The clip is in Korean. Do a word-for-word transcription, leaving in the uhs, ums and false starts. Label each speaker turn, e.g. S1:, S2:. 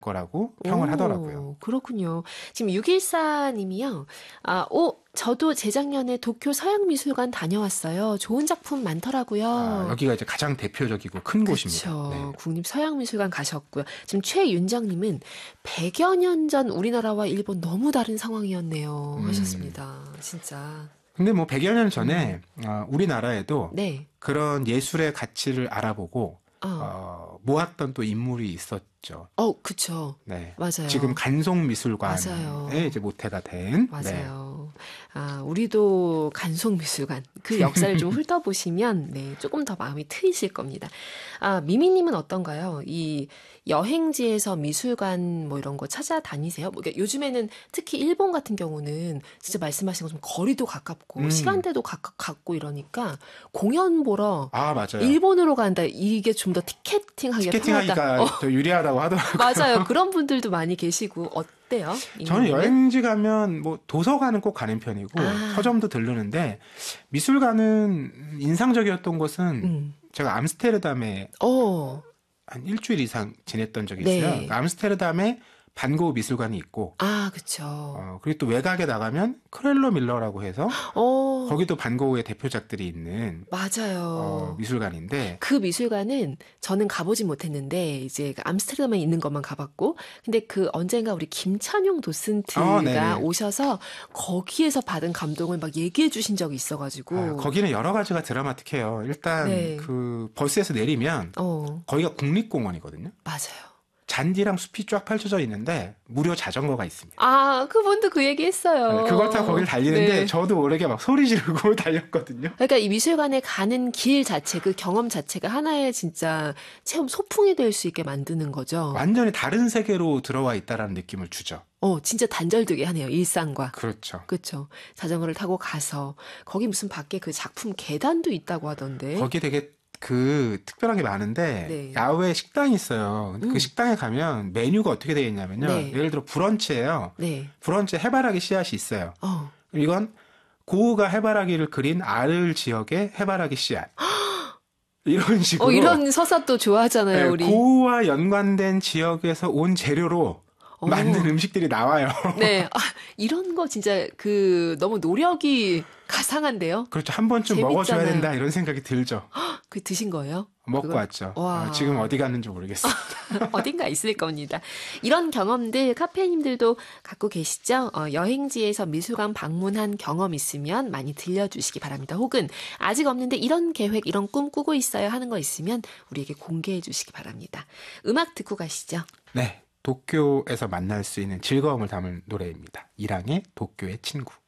S1: 거라고 평을
S2: 오,
S1: 하더라고요.
S2: 그렇군요. 지금 육일사님이요. 아, 오, 저도 재작년에 도쿄 서양미술관 다녀왔어요. 좋은 작품 많더라고요.
S1: 아, 여기가 이제 가장 대표적이고 큰 곳입니다.
S2: 그렇죠.
S1: 네.
S2: 국립서양미술관 가셨고요. 지금 최윤정님은 백여 년 전 우리나라와 일본 너무 다른 상황이었네요.
S1: 음.
S2: 하셨습니다. 진짜.
S1: 근데 뭐 백여 년 전에 음. 어, 우리나라에도
S2: 네.
S1: 그런 예술의 가치를 알아보고
S2: 어.
S1: 어, 모았던 또 인물이 있었죠.
S2: 어, 그쵸.
S1: 네.
S2: 맞아요.
S1: 지금 간송미술관의
S2: 맞아요.
S1: 이제 모태가 된.
S2: 맞아요. 네. 아, 우리도 간송미술관 그 역사를 좀 훑어보시면 네, 조금 더 마음이 트이실 겁니다. 아, 미미님은 어떤가요? 이 여행지에서 미술관 뭐 이런 거 찾아다니세요? 뭐, 그러니까 요즘에는 특히 일본 같은 경우는 진짜 말씀하신 것처럼 거리도 가깝고
S1: 음.
S2: 시간대도 가깝, 같고 이러니까 공연 보러
S1: 아, 맞아요.
S2: 일본으로 간다. 이게 좀 더 티켓팅하기가
S1: 티켓팅하기가
S2: 편하다. 어.
S1: 더 유리하다고 하더라고요.
S2: 맞아요. 그런 분들도 많이 계시고 어때요?
S1: 저는
S2: 이민님은?
S1: 여행지 가면 뭐 도서관은 꼭 가는 편이고
S2: 아.
S1: 서점도 들르는데 미술관은 인상적이었던 것은
S2: 음.
S1: 제가 암스테르담에
S2: 어.
S1: 한 일주일 이상 지냈던 적이
S2: 네.
S1: 있어요. 그러니까 암스테르담에 반고흐 미술관이 있고
S2: 아, 그쵸.
S1: 어, 그리고 또 외곽에 나가면 크렐로 밀러라고 해서
S2: 어.
S1: 거기도 반고흐의 대표작들이 있는
S2: 맞아요.
S1: 어, 미술관인데
S2: 그 미술관은 저는 가보진 못했는데 이제 그 암스테르담에 있는 것만 가봤고 근데 그 언젠가 우리 김찬용 도슨트가
S1: 어, 네네.
S2: 오셔서 거기에서 받은 감동을 막 얘기해 주신 적이 있어가지고
S1: 아, 거기는 여러 가지가 드라마틱해요. 일단
S2: 네.
S1: 그 버스에서 내리면
S2: 어.
S1: 거기가 국립공원이거든요.
S2: 맞아요.
S1: 잔디랑 숲이 쫙 펼쳐져 있는데 무료 자전거가 있습니다.
S2: 아, 그분도 그 얘기 했어요.
S1: 네, 그걸 타고 거기를 달리는데
S2: 네.
S1: 저도 모르게 막 소리 지르고 달렸거든요.
S2: 그러니까 이 미술관에 가는 길 자체, 그 경험 자체가 하나의 진짜 체험 소풍이 될 수 있게 만드는 거죠.
S1: 완전히 다른 세계로 들어와 있다라는 느낌을 주죠.
S2: 어, 진짜 단절되게 하네요. 일상과.
S1: 그렇죠.
S2: 그렇죠. 자전거를 타고 가서 거기 무슨 밖에 그 작품 계단도 있다고 하던데.
S1: 거기 되게 그 특별한 게 많은데
S2: 네.
S1: 야외 식당이 있어요. 근데
S2: 음.
S1: 그 식당에 가면 메뉴가 어떻게 되어 있냐면요.
S2: 네.
S1: 예를 들어 브런치예요.
S2: 네.
S1: 브런치에 해바라기 씨앗이 있어요.
S2: 어.
S1: 이건 고흐가 해바라기를 그린 아르 지역의 해바라기 씨앗. 이런 식으로.
S2: 어, 이런 서사 또 좋아하잖아요,
S1: 네,
S2: 우리.
S1: 고흐와 연관된 지역에서 온 재료로
S2: 어.
S1: 만든 음식들이 나와요.
S2: 네. 아, 이런 거 진짜 그 너무 노력이 가상한데요?
S1: 그렇죠. 한 번쯤
S2: 재밌잖아요.
S1: 먹어줘야 된다 이런 생각이 들죠.
S2: 그 드신 거예요?
S1: 먹고
S2: 그걸?
S1: 왔죠.
S2: 와.
S1: 어, 지금 어디 갔는지 모르겠어요.
S2: 어딘가 있을 겁니다. 이런 경험들 카페님들도 갖고 계시죠? 어, 여행지에서 미술관 방문한 경험 있으면 많이 들려주시기 바랍니다. 혹은 아직 없는데 이런 계획, 이런 꿈 꾸고 있어요 하는 거 있으면 우리에게 공개해 주시기 바랍니다. 음악 듣고 가시죠.
S1: 네. 도쿄에서 만날 수 있는 즐거움을 담은 노래입니다. 이랑의 도쿄의 친구.